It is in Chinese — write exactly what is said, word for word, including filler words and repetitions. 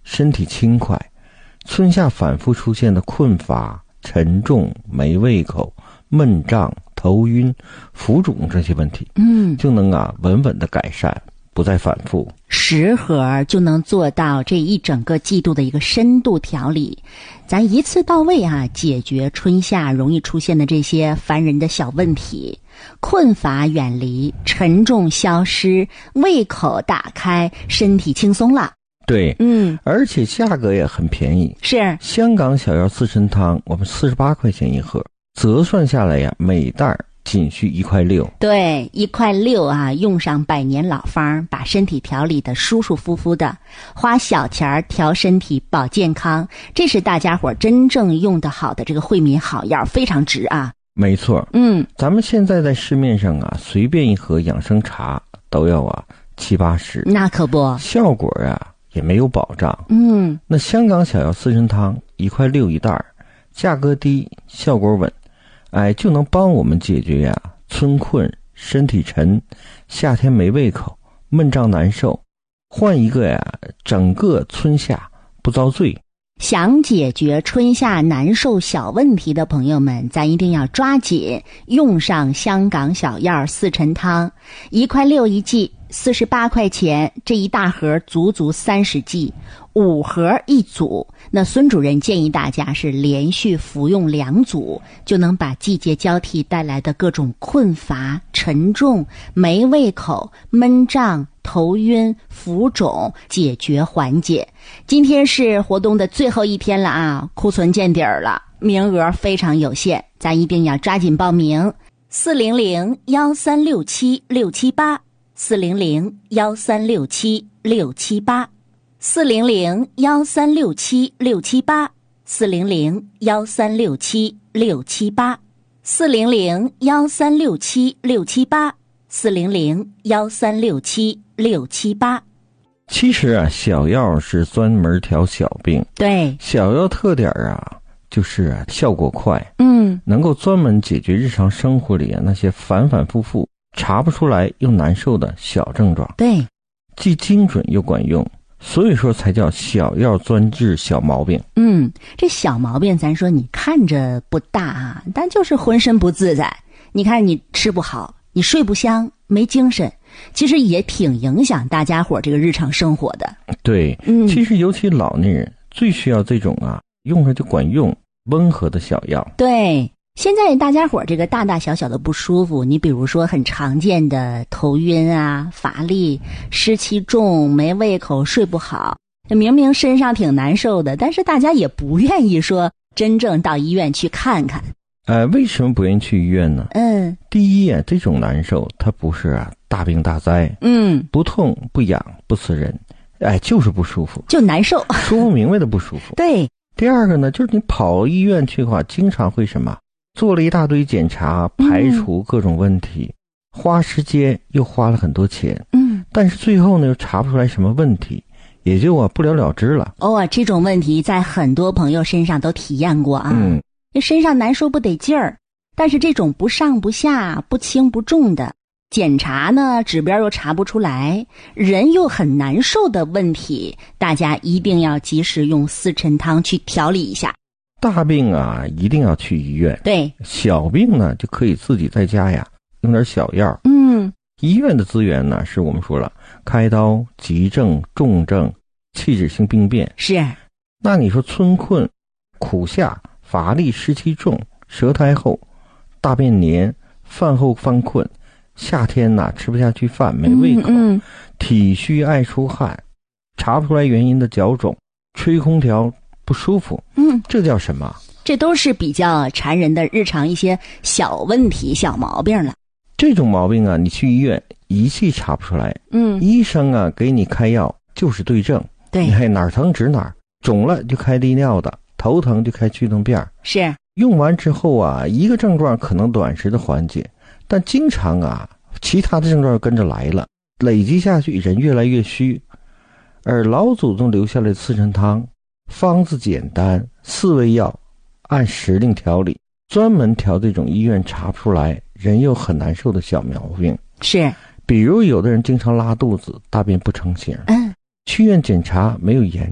身体轻快。春夏反复出现的困乏、沉重、没胃口、闷胀、头晕、浮肿这些问题， 嗯， 就能啊稳稳的改善，不再反复。 十盒就能做到这一整个季度的一个深度调理，咱一次到位啊，解决春夏容易出现的这些烦人的小问题，困乏远离，沉重消失，胃口打开，身体轻松了。 对， 嗯， 而且价格也很便宜。 是香港小药四神汤，我们四十八块钱一盒，折算下来呀，每袋仅需一块六。 对，一块六啊，用上百年老方，把身体调理的舒舒服服的，花小钱调身体保健康，这是大家伙真正用得好的这个惠民好药，非常值啊。 没错， 嗯， 咱们现在在市面上啊，随便一盒养生茶都要啊七八十， 那可不， 效果啊也没有保障。 嗯， 那香港小药四神汤一块六一袋，价格低，效果稳，哎，就能帮我们解决呀春困、身体沉、夏天没胃口、闷胀难受，换一个呀整个春夏不遭罪。 想解决春夏难受小问题的朋友们，咱一定要抓紧用上香港小药四陈汤，一块六一剂，四十八块钱，这一大盒足足三十剂，五盒一组。那孙主任建议大家是连续服用两组，就能把季节交替带来的各种困乏、沉重、没胃口、闷胀、头晕、浮肿解决缓解。今天是活动的最后一天了啊，库存见底儿了，名额非常有限，咱一定要抓紧报名。四零零幺三六七六七八，四零零幺三六七六七八，四零零幺三六七六七八，四零零幺三六七六七八，四零零幺三六七六七八，四零零幺三六七六七八。 其实啊，小药是专门调小病。 对， 小药特点啊，就是啊效果快， 嗯， 能够专门解决日常生活里啊那些反反复复查不出来又难受的小症状。 对， 既精准又管用，所以说才叫小药专治小毛病。 嗯，这小毛病咱说你看着不大啊，但就是浑身不自在。你看你吃不好，你睡不香，没精神，其实也挺影响大家伙这个日常生活的。 对， 嗯， 其实尤其老年人最需要这种啊用着就管用温和的小药。 对，现在大家伙这个大大小小的不舒服，你比如说很常见的头晕啊、乏力、湿气重、没胃口、睡不好，明明身上挺难受的，但是大家也不愿意说真正到医院去看看。 呃，为什么不愿意去医院呢？ 嗯， 第一啊，这种难受它不是啊大病大灾， 嗯， 不痛不痒不刺人，哎，就是不舒服， 就难受， 说不明白的不舒服。 对。 第二个呢，就是你跑医院去的话，经常会什么，做了一大堆检查，排除各种问题，嗯、花时间又花了很多钱， 嗯， 但是最后呢又查不出来什么问题，也就啊不了了之了。 哦，这种问题在很多朋友身上都体验过啊。 嗯， 身上难受不得劲儿，但是这种不上不下、不轻不重的检查呢，指标又查不出来，人又很难受的问题，大家一定要及时用四陈汤去调理一下。 大病啊，一定要去医院。 对， 小病呢就可以自己在家呀用点小药。 嗯， 医院的资源呢是我们说了，开刀、急症、重症、器质性病变。 是。 那你说春困、苦夏、乏力、湿气重、舌苔厚、大便黏、饭后犯困，夏天呐、啊、吃不下去饭，没胃口， 嗯嗯、 体虚爱出汗，查不出来原因的脚肿，吹空调不舒服， 嗯， 这叫什么？ 这都是比较缠人的日常一些小问题、小毛病了。 这种毛病啊，你去医院仪器查不出来， 嗯， 医生啊给你开药就是对症， 对， 你还哪儿疼指哪儿，肿了就开利尿的，头疼就开去痛片， 是用完之后啊，一个症状可能短时的缓解，但经常啊，其他的症状跟着来了，累积下去，人越来越虚。而老祖宗留下来的四陈汤，方子简单，四味药，按时令调理，专门调这种医院查不出来，人又很难受的小毛病。 是， 比如有的人经常拉肚子，大便不成形， 嗯， 去医院检查没有炎